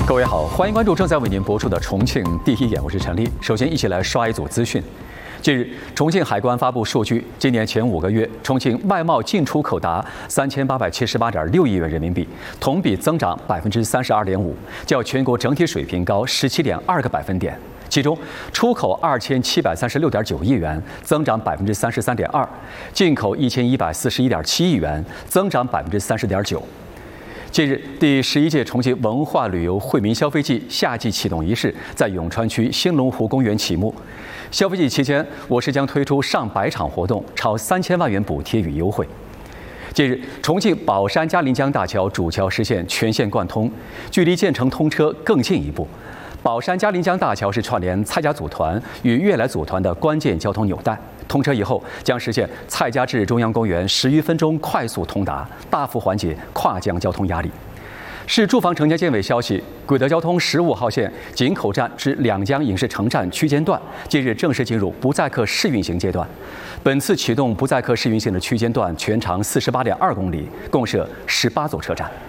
各位好，欢迎关注正在为您播出的《重庆第一眼》，我是陈丽。首先，一起来刷一组资讯。近日，重庆海关发布数据，今年前5个月，重庆外贸进出口达3878.6亿元人民币，同比增长32.5%，较全国整体水平高17.2个百分点。其中，出口2736.9亿元，增长33.2%；进口1141.7亿元，增长30.9%。近日，第11届重庆文化旅游惠民消费季夏季启动仪式在永川区兴隆湖公园启幕。消费季期间，我市将推出上百场活动，超3000万元补贴与优惠。近日，重庆宝山嘉陵江大桥主桥实现全线贯通，距离建成通车更进一步。宝山嘉陵江大桥是串联蔡家组团与悦来组团的关键交通纽带。通车以后，将实现蔡家至中央公园10余分钟快速通达，大幅缓解跨江交通压力。市住房城乡建委消息，轨德交通15号线井口站至两江影视城站区间段近日正式进入不载客试运行阶段。本次启动不载客试运行的区间段全长48.2公里，共设18座车站。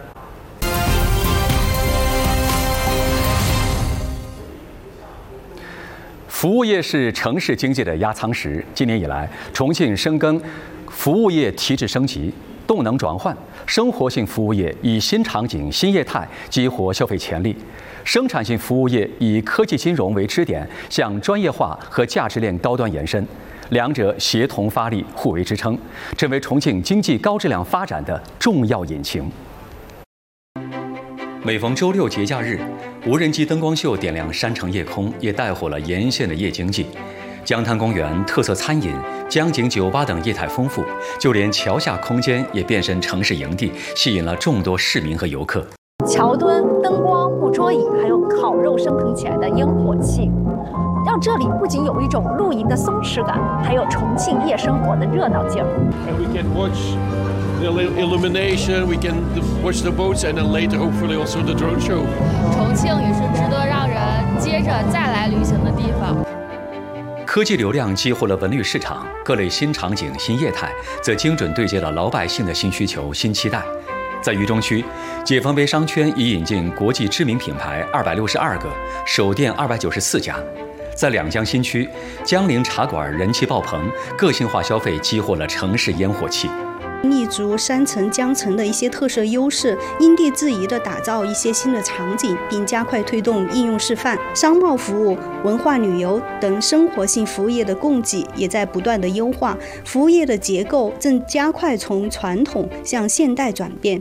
服务业是城市经济的压舱石。今年以来，重庆深耕服务业提质升级、动能转换，生活性服务业以新场景、新业态激活消费潜力；生产性服务业以科技金融为支点，向专业化和价值链高端延伸。两者协同发力，互为支撑，成为重庆经济高质量发展的重要引擎。每逢周六节假日，无人机灯光秀点亮山城夜空，也带火了沿线的夜经济。江滩公园、特色餐饮、江景酒吧等业态丰富，就连桥下空间也变身城市营地，吸引了众多市民和游客。 桥墩、灯光、木桌椅，还有烤肉升腾起来的烟火气，让这里不仅有一种露营的松弛感，还有重庆夜生活的热闹劲儿。 The illumination, we can watch the boats, and then later, hopefully, also the drone show. 重庆也是值得让人接着再来旅行的地方。 科技流量激活了文旅市场，各类新场景、新业态则精准对接了老百姓的新需求、新期待。在渝中区，解放碑商圈已引进国际知名品牌262个，首店294家。在两江新区，江陵茶馆人气爆棚，个性化消费激活了城市烟火气。 立足山城、江城的一些特色优势，因地制宜地打造一些新的场景，并加快推动应用示范。商贸服务、文化旅游等生活性服务业的供给也在不断的优化，服务业的结构正加快从传统向现代转变。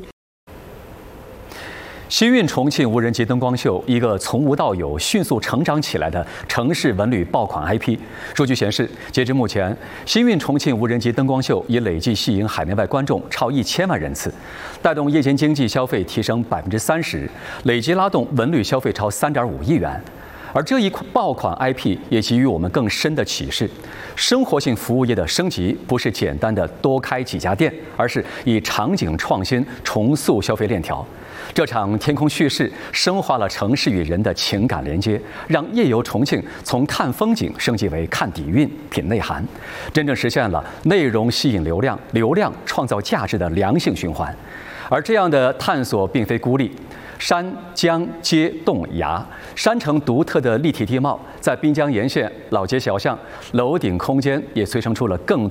新韵重庆无人机灯光秀，一个从无到有、迅速成长起来的城市文旅爆款 IP。数据显示，截至目前，新韵重庆无人机灯光秀已累计吸引海内外观众超1000万人次，带动夜间经济消费提升30%，累计拉动文旅消费超3.5亿元。而这一爆款 IP 也给予我们更深的启示：生活性服务业的升级不是简单的多开几家店，而是以场景创新重塑消费链条。这场天空叙事深化了城市与人的情感连接，让夜游重庆从看风景升级为看底蕴、品内涵，真正实现了内容吸引流量、流量创造价值的良性循环。而这样的探索并非孤立。山江街洞崖，山城独特的立体地貌，在滨江沿线老街小巷、楼顶空间也催生出了更